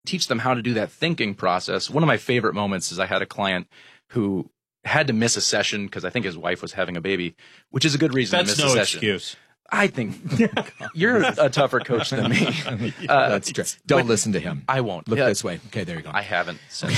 teach them how to do that thinking process. One of my favorite moments is I had a client who had to miss a session because I think his wife was having a baby, which is a good reason to miss a session. That's no excuse. I think you're a tougher coach than me. That's true. Don't listen to him. I won't. Look this way. Okay, there you go. I haven't. Since.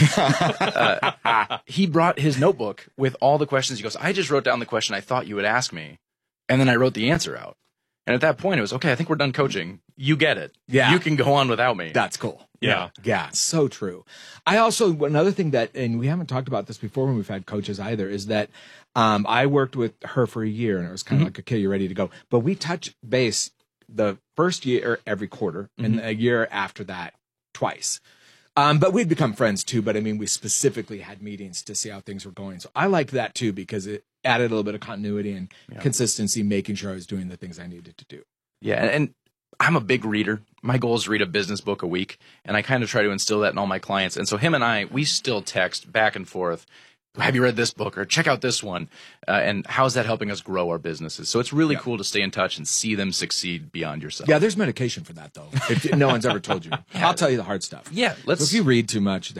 He brought his notebook with all the questions. He goes, I just wrote down the question I thought you would ask me, and then I wrote the answer out. And at that point, it was, okay, I think we're done coaching. You get it. Yeah. You can go on without me. That's cool. Yeah. Yeah, so true. I also, another thing that, and we haven't talked about this before when we've had coaches either, is that I worked with her for a year, and it was kind of like, okay, you're ready to go. But we touch base the first year every quarter, and a year after that twice. But we'd become friends too. But I mean, we specifically had meetings to see how things were going. So I liked that too, because it added a little bit of continuity and consistency, making sure I was doing the things I needed to do. Yeah. And I'm a big reader. My goal is to read a business book a week. And I kind of try to instill that in all my clients. And so him and I, we still text back and forth. Have you read this book, or check out this one? And how's that helping us grow our businesses? So it's really cool to stay in touch and see them succeed beyond yourself. Yeah, there's medication for that, though. If no one's ever told you. I'll tell you the hard stuff. Yeah, So if you read too much.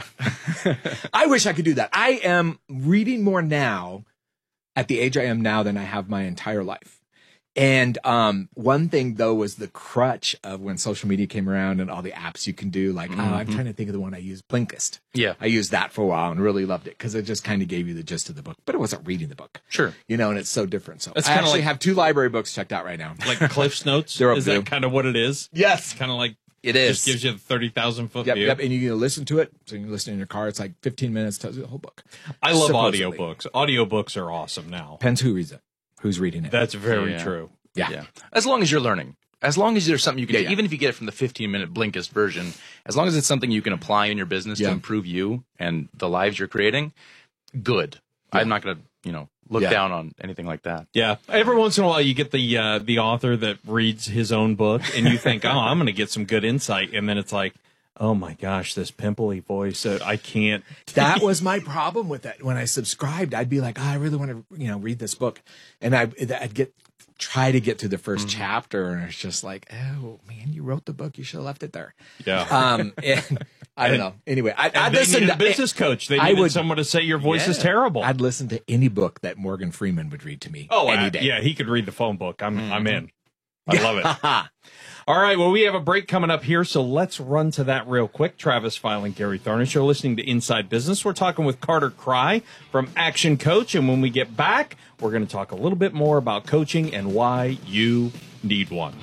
I wish I could do that. I am reading more now at the age I am now than I have my entire life. And one thing, though, was the crutch of when social media came around and all the apps you can do. Like, I'm trying to think of the one I used, Blinkist. Yeah. I used that for a while and really loved it because it just kind of gave you the gist of the book. But it wasn't reading the book. Sure. You know, and it's so different. So It's I kinda actually like- have 2 library books checked out right now. Like Cliff's Notes? They're up Is there. that kind of what it is? Yes. Kind of like It is. just gives you the 30,000-foot Yep, view. yep. And you can listen to it. So you can listen in your car. It's like 15 minutes, tells you the whole book. I love Supposedly. audiobooks. Audiobooks are awesome now. Depends who reads it, who's reading it. That's very Yeah. true. Yeah. As long as you're learning. As long as there's something you can do, Yeah. even if you get it from the 15-minute Blinkist version, as long as it's something you can apply in your business to Yeah. improve you and the lives you're creating, good. I'm not going to, look Yeah. down on anything like that. Yeah. Every once in a while, you get the author that reads his own book, and you think, oh, I'm going to get some good insight. And then it's like, oh, my gosh, this pimply voice, I can't. That was my problem with it. When I subscribed, I'd be like, I really want to, read this book. And I'd try to get through the first chapter, and it's just like, oh man, you wrote the book, you should have left it there. Yeah. And I don't know. Anyway, I'd They listen need to a business coach. They needed someone to say your voice is terrible. I'd listen to any book that Morgan Freeman would read to me. Any day. Yeah, he could read the phone book. I'm in. I love it. All right, well, we have a break coming up here, so let's run to that real quick. Travis File and Gary Thornish, you're listening to Inside Business. We're talking with Carter Cry from Action Coach, and when we get back, we're going to talk a little bit more about coaching and why you need one.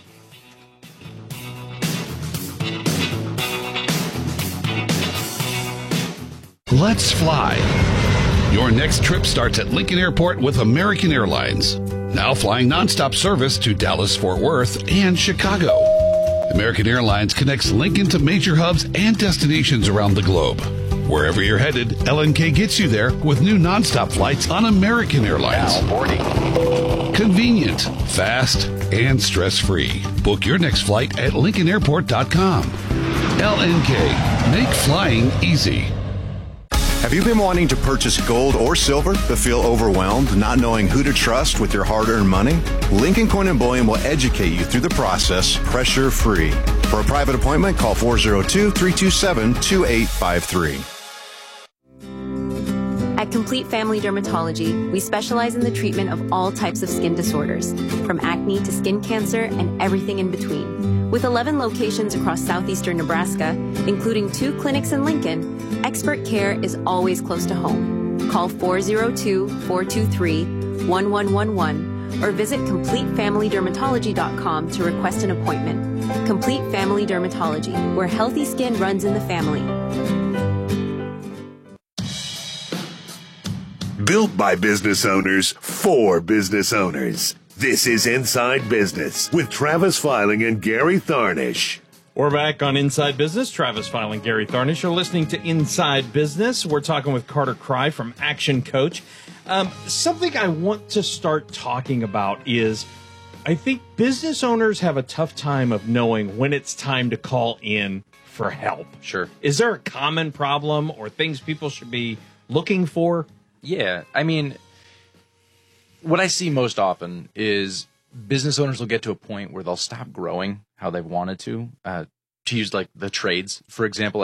Let's fly. Your next trip starts at Lincoln Airport with American Airlines. Now flying nonstop service to Dallas, Fort Worth, and Chicago. American Airlines connects Lincoln to major hubs and destinations around the globe. Wherever you're headed, LNK gets you there with new nonstop flights on American Airlines. Now boarding. Convenient, fast, and stress-free. Book your next flight at LincolnAirport.com. LNK. Make flying easy. Have you been wanting to purchase gold or silver but feel overwhelmed, not knowing who to trust with your hard-earned money? Lincoln Coin & Bullion will educate you through the process, pressure-free. For a private appointment, call 402-327-2853. At Complete Family Dermatology, we specialize in the treatment of all types of skin disorders, from acne to skin cancer and everything in between. With 11 locations across southeastern Nebraska, including 2 clinics in Lincoln, expert care is always close to home. Call 402-423-1111 or visit CompleteFamilyDermatology.com to request an appointment. Complete Family Dermatology, where healthy skin runs in the family. Built by business owners for business owners. This is Inside Business with Travis Filing and Gary Thornish. We're back on Inside Business. Travis File and Gary Thornish. You're listening to Inside Business. We're talking with Carter Cry from Action Coach. Something I want to start talking about is I think business owners have a tough time of knowing when it's time to call in for help. Sure. Is there a common problem or things people should be looking for? Yeah. I mean, what I see most often is business owners will get to a point where they'll stop growing how they've wanted to. to use like the trades, for example,